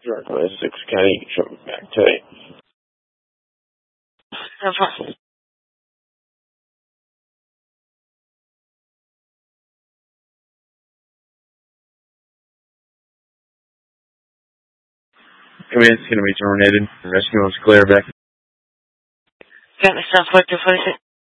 Darkness 6 County, coming back today. No problem. Command's going to be terminated. Rescue wants clear back. Got myself worked for 46.